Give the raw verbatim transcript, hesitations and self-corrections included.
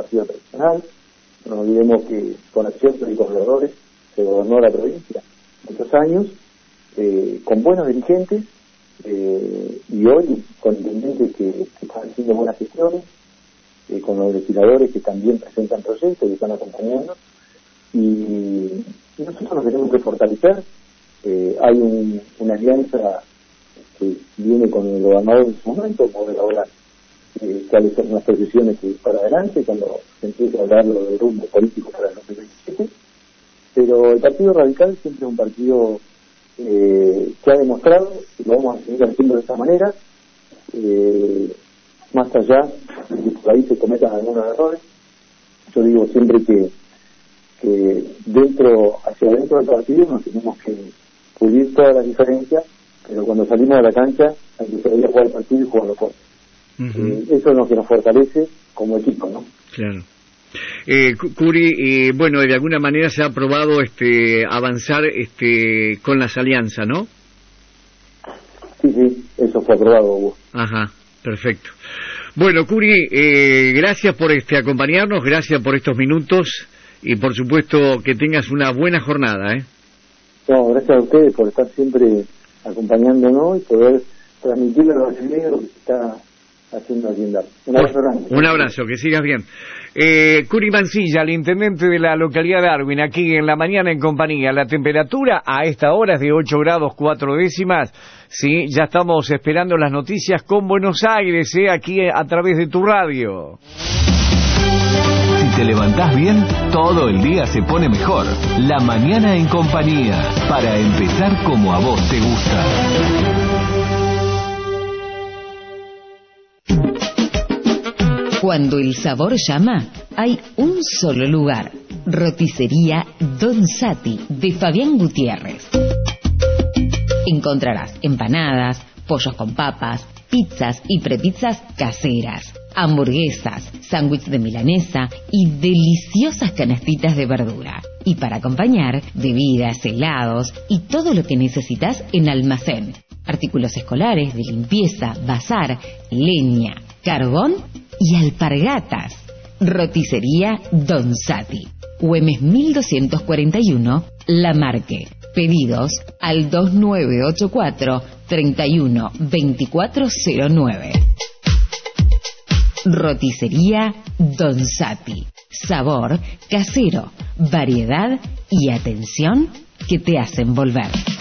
partido tradicional. No olvidemos que con aciertos y con errores se gobernó la provincia muchos años, eh, con buenos dirigentes, eh, y hoy con intendentes que, que están haciendo buenas gestiones, eh, con los legisladores que también presentan proyectos y están acompañando, y nosotros nos tenemos que fortalecer. Eh, hay un, una alianza que viene con el gobernador en su momento, poder ahora eh, cuáles son las proyecciones que para adelante cuando se empiece a hablar del rumbo político para el dos mil veintisiete. Pero el Partido Radical siempre es un partido eh, que ha demostrado, y lo vamos a seguir haciendo de esta manera, eh, más allá de que por ahí se cometan algunos errores. Yo digo siempre que, que dentro, hacia adentro del partido nos tenemos que pulir todas las diferencias, pero cuando salimos de la cancha hay que salir a jugar el partido y jugarlo fuerte. Uh-huh. eh, eso es lo que nos fortalece como equipo, ¿no? Claro. Eh, Curi, eh, bueno, de alguna manera se ha aprobado este, avanzar este, con las alianzas, ¿no? Sí, sí, eso fue aprobado, Hugo. Ajá, perfecto. Bueno, Curi, eh, gracias por este acompañarnos, gracias por estos minutos y por supuesto que tengas una buena jornada, ¿eh? No, gracias a ustedes por estar siempre acompañándonos y poder transmitirle a los brasileños lo que se está haciendo aquí en Dar. Un abrazo grande. Un abrazo, que sigas bien. Eh, Curi Mancilla, el intendente de la localidad de Darwin, aquí en la mañana en compañía. La temperatura a esta hora es de ocho grados cuatro décimas. Sí, ya estamos esperando las noticias con Buenos Aires, eh, aquí a través de tu radio. Si te levantás bien, todo el día se pone mejor. La mañana en compañía, para empezar como a vos te gusta. Cuando el sabor llama, hay un solo lugar. Roticería Don Sati, de Fabián Gutiérrez. Encontrarás empanadas, pollos con papas, pizzas y prepizzas caseras, hamburguesas, sándwich de milanesa y deliciosas canastitas de verdura. Y para acompañar, bebidas, helados y todo lo que necesitas en almacén. Artículos escolares, de limpieza, bazar, leña, carbón y alpargatas. Roticería Don Sati, Güemes mil doscientos cuarenta y uno, La Marque. Pedidos al dos nueve ocho cuatro, tres uno dos cuatro cero nueve. Roticería Don Sati. Sabor casero, variedad y atención que te hacen volver.